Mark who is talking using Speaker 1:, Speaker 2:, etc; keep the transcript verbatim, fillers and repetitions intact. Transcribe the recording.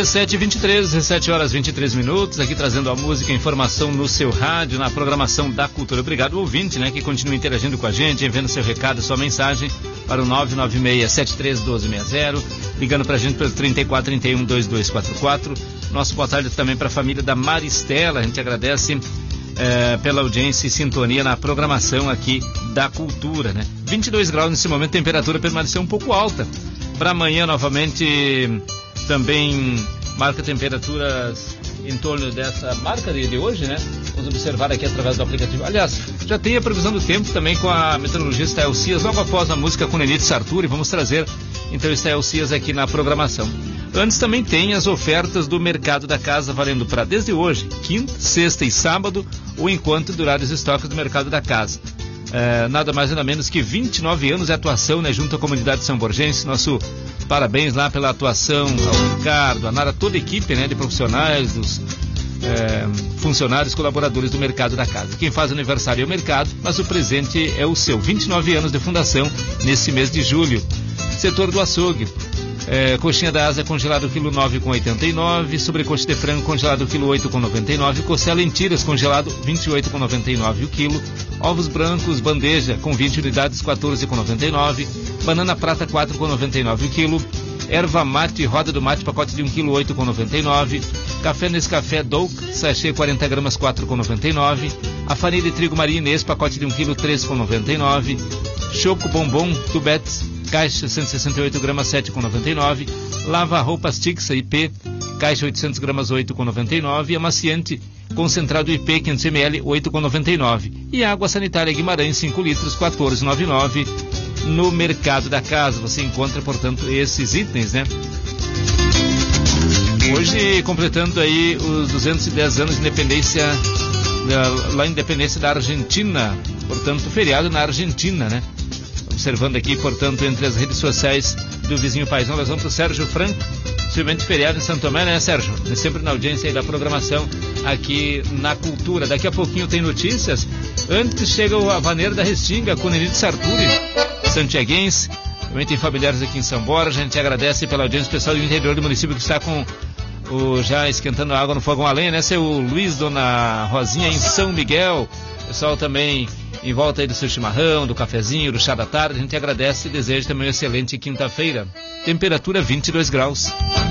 Speaker 1: dezessete e vinte e três, dezessete horas e vinte e três minutos, aqui trazendo a música, a informação no seu rádio, na programação da Cultura. Obrigado, ouvinte, né, que continua interagindo com a gente, enviando seu recado, sua mensagem para o nove nove seis, sete três um dois seis zero, ligando pra gente pelo trinta e quatro, trinta e um, vinte e dois quarenta e quatro. Nosso boa tarde também para a família da Maristela, a gente agradece é, pela audiência e sintonia na programação aqui da Cultura, né? vinte e dois graus nesse momento, temperatura permaneceu um pouco alta. Para amanhã, novamente, também marca temperaturas em torno dessa marca de, de hoje, né? Vamos observar aqui através do aplicativo. Aliás, já tem a previsão do tempo também com a meteorologista Estael Cias, logo após a música com Nenite Sarturi. Vamos trazer, então, Estael Cias aqui na programação. Antes também tem as ofertas do Mercado da Casa, valendo para desde hoje, quinta, sexta e sábado, ou enquanto durar os estoques do Mercado da Casa. É, nada mais nada menos que vinte e nove anos de atuação, né, junto à comunidade São Borgense. Nosso parabéns lá pela atuação ao Ricardo, a Nara, toda a equipe, né, de profissionais, dos é, funcionários, colaboradores do Mercado da Casa. Quem faz aniversário é o Mercado, mas o presente é o seu. vinte e nove anos de fundação nesse mês de julho. Setor do açougue. É, coxinha da asa congelado quilo nove com oitenta e nove, sobrecoxa de frango congelado quilo oito com noventa e nove, costela em tiras congelado vinte e oito com noventa e nove o quilo, ovos brancos bandeja com vinte unidades quatorze com noventa e nove, banana prata quatro com noventa e nove o quilo, erva mate roda do mate pacote de um quilo oito com noventa e nove, café Nescafé Douk sachê quarenta gramas quatro com noventa e nove, a farinha de trigo Maria Inês pacote de um quilo três com noventa e nove, choco bombom Tubetes caixa cento e sessenta e oito gramas sete com noventa e nove, lava roupas Tixa I P caixa oitocentos gramas oito com noventa e nove, amaciante concentrado I P quinhentos mililitros oito com noventa e nove e água sanitária Guimarães cinco litros quatorze com noventa e nove. No Mercado da Casa você encontra, portanto, esses itens, né? Hoje completando aí os duzentos e dez anos de independência, lá em Independência da Argentina, portanto feriado na Argentina, né? Observando aqui, portanto, entre as redes sociais do vizinho paizão, nós vamos para o Sérgio Franco, possivelmente feriado em Santo Tomé, né, Sérgio? É sempre na audiência aí da programação aqui na Cultura. Daqui a pouquinho tem notícias. Antes chega o Havaneiro da Restinga com Nenite Sarturi, santiaguense. Também tem familiares aqui em São Borja. A gente agradece pela audiência pessoal do interior do município que está com o, já esquentando água no fogão a lenha, né? Seu Luiz, Dona Rosinha em São Miguel. Pessoal também em volta aí do seu chimarrão, do cafezinho, do chá da tarde. A gente agradece e deseja também uma excelente quinta-feira. Temperatura vinte e dois graus.